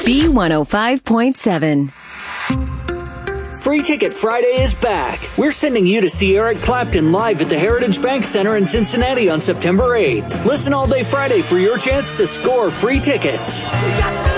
B105.7. Free Ticket Friday is back. We're sending you to see Eric Clapton live at the Heritage Bank Center in Cincinnati on September 8th. Listen all day Friday for your chance to score free tickets.